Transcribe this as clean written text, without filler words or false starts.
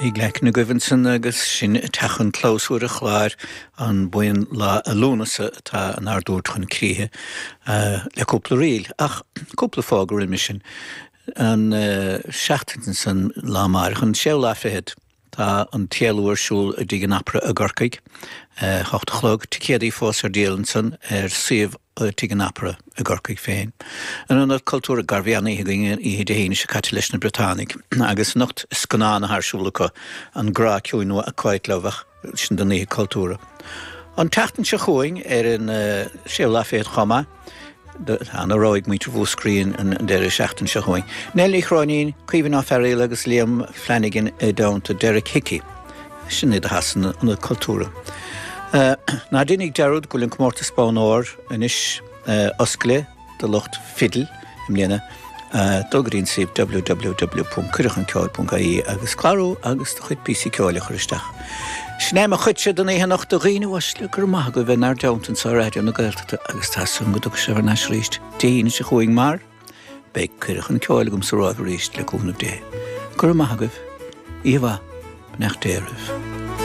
Bhí gleic na Govinson agus sin techan clósúir a chláir an buin lá a lúnasa tá an ardúir chun críthe le cúpla riil. Ach, cúpla fágur in sin an seachtain san lámar chun seolafehead tá an téalúirsúil a dtí an apra a gorcaig. Chachtalog ticéadaí fós ar díalann san siomh tí an apra a gorcaig féin. An cultúra garbheannaí i déhéine se caite leis na Británic, agus nocht scanán a thsúlacha an grá ciúinú a coit lehach sin den í cultúra. An teachtain se chuing an seolaféad chama, an roiig mítre bhúscrín an deir seachtain se chuing. Nelly chráinín cuimhin á Ferréil agus Liam Flanagan dánta Derek Hickey. Sin iad a hasan an cultúra. Na dinnig dearúd go linn cumórta spáinóir inis oscla de lucht fidal im léana dograín sib www.curachanceáil.ie agus clarú agus do chuid písaí ceála churisteach. Snéim a chuidse don éhe nach do riine wasle gur maith go bheith ar downtan sa radio na Gaeltachta agus tá sun go do se bhar nas ríist. Déine se chuing mar, beidh Curachanceáil gom sa ráibh ríist le cúnamh dé. Gur maith go bh, íomha, nach déiribh.